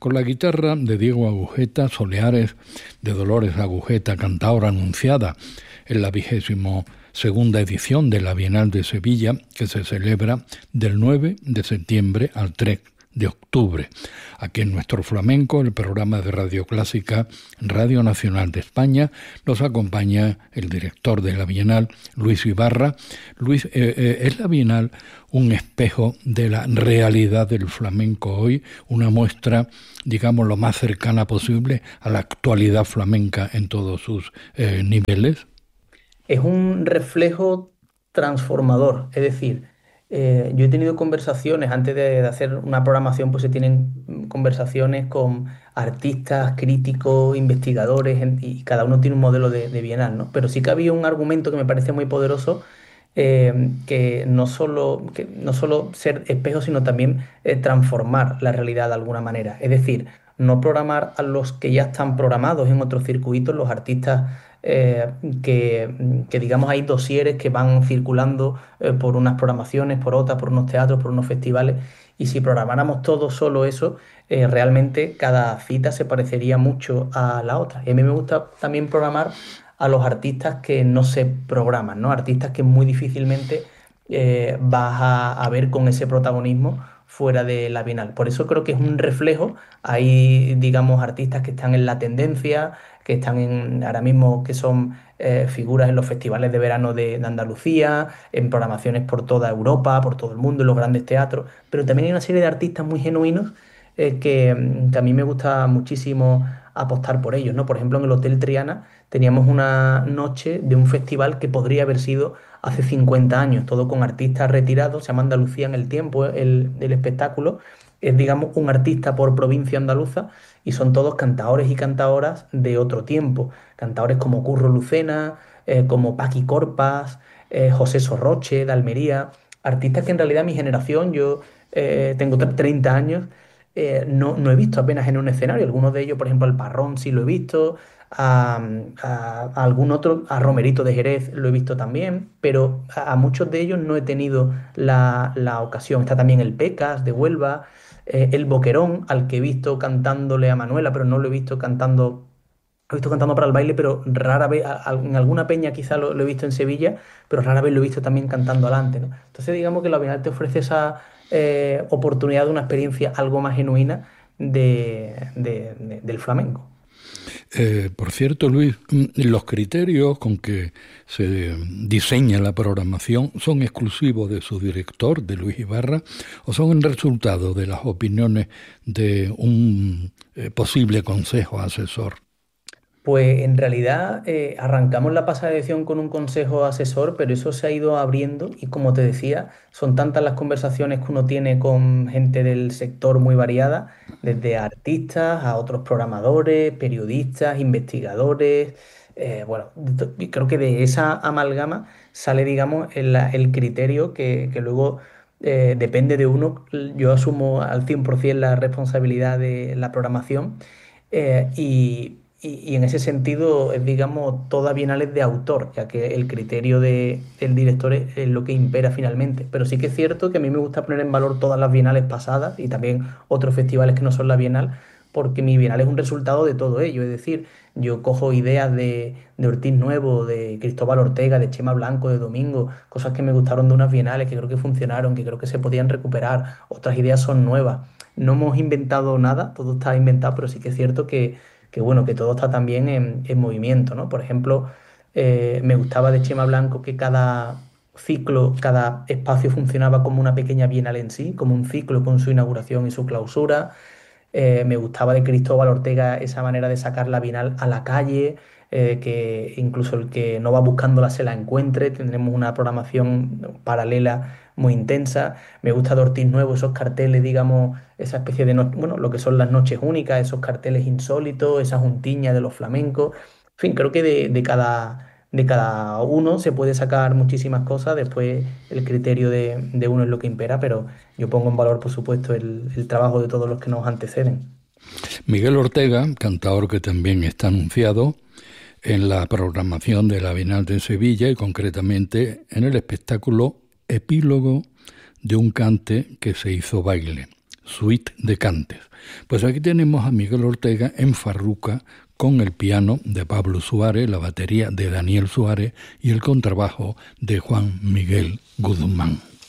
con la guitarra de Diego Agujeta, Soleares de Dolores Agujeta, cantaora anunciada en la 22ª edición de la Bienal de Sevilla, que se celebra del 9 de septiembre al 3 de octubre. Aquí en Nuestro Flamenco, el programa de Radio Clásica, Radio Nacional de España, nos acompaña el director de la Bienal, Luis Ibarra. Luis, ¿es la Bienal un espejo de la realidad del flamenco hoy? Una muestra, digamos, lo más cercana posible a la actualidad flamenca en todos sus niveles. Es un reflejo transformador, es decir, yo he tenido conversaciones, antes de hacer una programación, pues se tienen conversaciones con artistas, críticos, investigadores, y cada uno tiene un modelo de Bienal, ¿no? Pero sí que había un argumento que me parece muy poderoso, que no solo ser espejo, sino también transformar la realidad de alguna manera. Es decir, no programar a los que ya están programados en otros circuitos, los artistas eh, que digamos hay dosieres que van circulando por unas programaciones, por otras, por unos teatros, por unos festivales, y si programáramos todo solo eso, realmente cada cita se parecería mucho a la otra. Y a mí me gusta también programar a los artistas que no se programan, ¿no? Artistas que muy difícilmente vas a ver con ese protagonismo fuera de la Bienal. Por eso creo que es un reflejo. Hay, digamos, artistas que están en la tendencia, que están ahora mismo, que son figuras en los festivales de verano de Andalucía, en programaciones por toda Europa, por todo el mundo, en los grandes teatros, pero también hay una serie de artistas muy genuinos que a mí me gusta muchísimo apostar por ellos, ¿no? Por ejemplo, en el Hotel Triana teníamos una noche de un festival que podría haber sido hace 50 años, todo con artistas retirados, se llama Andalucía en el tiempo, el espectáculo. Es, digamos, un artista por provincia andaluza y son todos cantaores y cantaoras de otro tiempo. Cantaores como Curro Lucena, como Paqui Corpas, José Sorroche de Almería, artistas que en realidad mi generación, yo tengo 30 años, no he visto apenas en un escenario. Algunos de ellos, por ejemplo, al Parrón sí lo he visto, a algún otro, a Romerito de Jerez lo he visto también, pero a muchos de ellos no he tenido la ocasión. Está también el Pecas de Huelva, el Boquerón, al que he visto cantándole a Manuela, pero no lo he visto cantando. Lo he visto cantando para el baile, pero rara vez, en alguna peña quizá lo he visto en Sevilla, pero rara vez lo he visto también cantando alante, ¿no? Entonces digamos que la Bienal te ofrece esa oportunidad de una experiencia algo más genuina del flamenco. Por cierto, Luis, los criterios con que se diseña la programación son exclusivos de su director, de Luis Ibarra, o son el resultado de las opiniones de un posible consejo asesor. Pues en realidad arrancamos la pasada edición con un consejo asesor, pero eso se ha ido abriendo y como te decía, son tantas las conversaciones que uno tiene con gente del sector muy variada, desde artistas a otros programadores, periodistas, investigadores. Bueno, y creo que de esa amalgama sale, digamos, el criterio que luego depende de uno. Yo asumo al 100% la responsabilidad de la programación. Y en ese sentido, digamos, toda Bienal es de autor, ya que el criterio del director es lo que impera finalmente. Pero sí que es cierto que a mí me gusta poner en valor todas las bienales pasadas y también otros festivales que no son la Bienal, porque mi Bienal es un resultado de todo ello. Es decir, yo cojo ideas de Ortiz Nuevo, de Cristóbal Ortega, de Chema Blanco, de Domingo, cosas que me gustaron de unas bienales, que creo que funcionaron, que creo que se podían recuperar. Otras ideas son nuevas. No hemos inventado nada, todo está inventado, pero sí que es cierto que bueno, que todo está también en movimiento, ¿no? Por ejemplo, me gustaba de Chema Blanco que cada ciclo, cada espacio funcionaba como una pequeña bienal en sí, como un ciclo con su inauguración y su clausura. Me gustaba de Cristóbal Ortega esa manera de sacar la bienal a la calle, que incluso el que no va buscándola se la encuentre. Tendremos una programación paralela muy intensa. Me gusta de Ortiz Nuevo esos carteles, digamos, esa especie de, bueno, lo que son las noches únicas, esos carteles insólitos, esa juntiña de los flamencos. En fin, creo que de cada uno se puede sacar muchísimas cosas. Después el criterio de uno es lo que impera, pero yo pongo en valor, por supuesto, el trabajo de todos los que nos anteceden. Miguel Ortega, cantador que también está anunciado en la programación de la Bienal de Sevilla y concretamente en el espectáculo Epílogo de un cante que se hizo baile. Suite de Cantes. Pues aquí tenemos a Miguel Ortega en Farruca con el piano de Pablo Suárez, la batería de Daniel Suárez y el contrabajo de Juan Miguel Guzmán.